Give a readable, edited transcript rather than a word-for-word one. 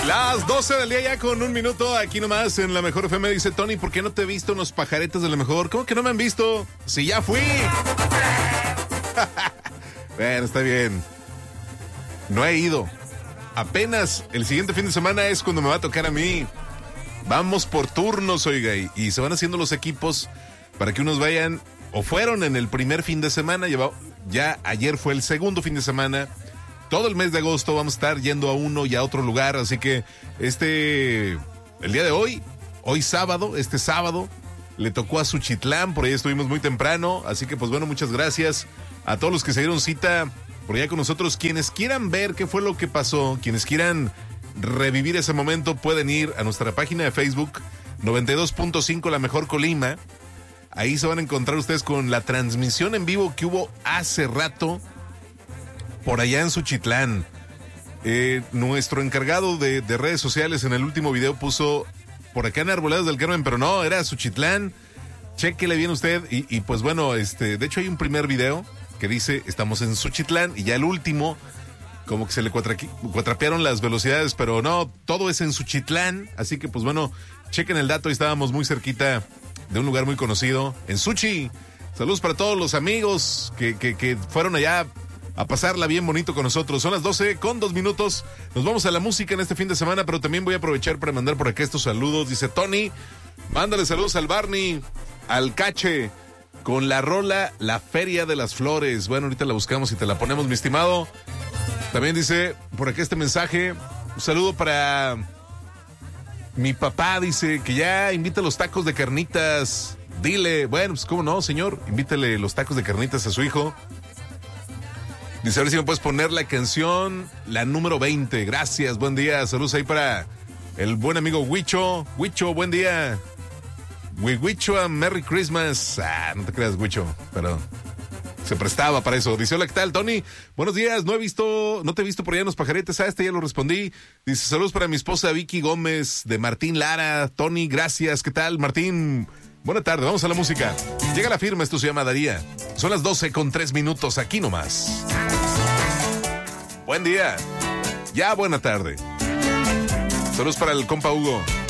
Las 12 del día ya con un minuto, aquí nomás en La Mejor FM. Dice Tony, ¿por qué no te he visto unos pajaretes de La Mejor? ¿Cómo que no me han visto? Si ya fui. Bueno, está bien. No he ido. Apenas el siguiente fin de semana es cuando me va a tocar a mí. Vamos por turnos, oiga, y se van haciendo los equipos para que unos vayan, o fueron en el primer fin de semana, ya ayer fue el segundo fin de semana. Todo el mes de agosto vamos a estar yendo a uno y a otro lugar, así que el día de hoy sábado, este sábado, le tocó a Suchitlán, por ahí estuvimos muy temprano, así que pues bueno, muchas gracias a todos los que se dieron cita por allá con nosotros. Quienes quieran ver qué fue lo que pasó, quienes quieran revivir ese momento, pueden ir a nuestra página de Facebook, 92.5 La Mejor Colima. Ahí se van a encontrar ustedes con la transmisión en vivo que hubo hace rato por allá en Suchitlán. Nuestro encargado de redes sociales en el último video puso por acá en Arboledas del Carmen, pero no, era Suchitlán. Chéquele bien usted y pues bueno, de hecho hay un primer video que dice estamos en Suchitlán y ya el último como que se le cuatrapearon las velocidades, pero no, todo es en Suchitlán, así que pues bueno, chequen el dato, y estábamos muy cerquita de un lugar muy conocido, en Suchi. Saludos para todos los amigos que fueron allá a pasarla bien bonito con nosotros. Son las 12 con 2 minutos. Nos vamos a la música en este fin de semana, pero también voy a aprovechar para mandar por acá estos saludos. Dice Tony, mándale saludos al Barney, al Cache, con la rola La Feria de las Flores. Bueno, ahorita la buscamos y te la ponemos, mi estimado. También dice por acá este mensaje, un saludo para mi papá, dice que ya invita los tacos de carnitas. Dile, bueno, pues cómo no, señor, invítale los tacos de carnitas a su hijo. Dice, a ver si me puedes poner la canción, la número 20. Gracias, buen día. Saludos ahí para el buen amigo Huicho. Huicho, buen día. Huicho, a Merry Christmas. No te creas, Huicho, pero se prestaba para eso. Dice, hola, ¿qué tal, Tony? Buenos días, no te he visto por allá en los pajaretes. Ya lo respondí. Dice, saludos para mi esposa Vicky Gómez, de Martín Lara. Tony, gracias. ¿Qué tal, Martín? Buena tarde, vamos a la música. Llega la firma, esto se llama Daría. Son las 12 con 3 minutos, aquí nomás. Buen día. Ya buena tarde. Saludos para el compa Hugo.